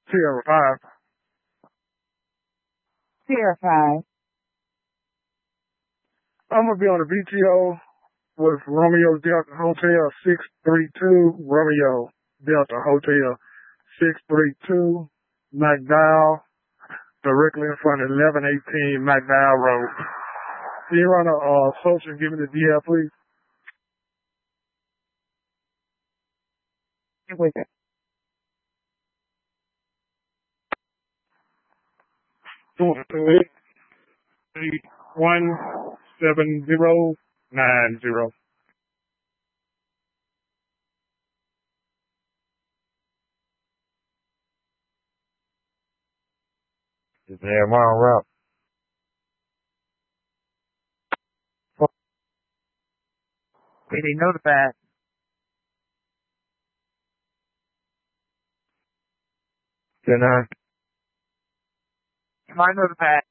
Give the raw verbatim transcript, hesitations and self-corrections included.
Sierra five. Sierra five. I'm gonna be on the V T O with Romeo Delta Hotel six three two, Romeo Delta Hotel six three two, McDowell, directly in front of eleven eighteen McDowell Road. Can you run a uh, social and give me the D L, please? With it. Two eight eight one seven zero nine zero. Is there a mile route? Did they notify? Then I Am I notified?